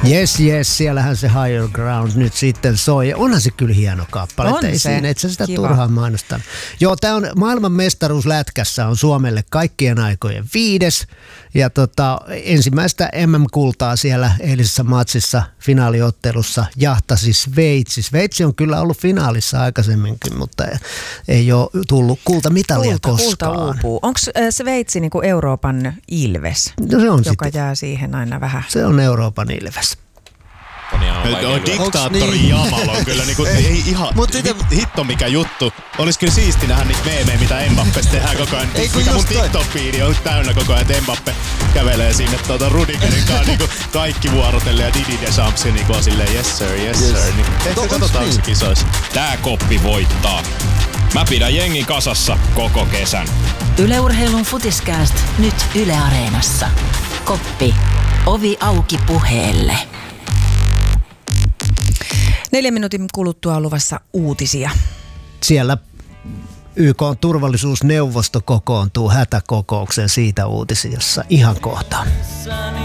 Yes, siellähän se Higher Ground nyt sitten soi. Onhan se kyllä hieno kappale. On ei se. Siinä, et sä sitä Kiva. turhaan mainostanut. Joo, tää on maailman mestaruus lätkässä on Suomelle kaikkien aikojen 5. Ja ensimmäistä MM-kultaa siellä eilisessä matsissa finaaliottelussa jahtasi Sveitsi. Sveitsi on kyllä ollut finaalissa aikaisemminkin, mutta ei ole tullut kultamitalia koskaan. Kulta uupuu. Onko Sveitsi niinku Euroopan ilves, No se on joka jää siihen aina vähän? Se on Euroopan ilves. Diktaattori Jamal on kyllä niinku, ei ihan hitto mikä juttu. Olis kyllä siisti nähdä niitä meemejä, mitä Mbappesta tehdään koko ajan. Mikä mun TikTok-fiidi on täynnä koko ajan, että Mbappe kävelee sinne Rudigerin kanssa niinku kaikki vuorotelle ja Didi Deschamps niinku on silleen yes sir. Niin, ehkä katsotaan se kisoissa. Tää koppi voittaa. Mä pidän jengin kasassa koko kesän. Yle Urheilun Futiskääst nyt Yle Areenassa. Koppi. Ovi auki puheelle. 4 minuutin kuluttua on luvassa uutisia. Siellä YK:n turvallisuusneuvosto kokoontuu hätäkokoukseen siitä uutisia ihan kohta.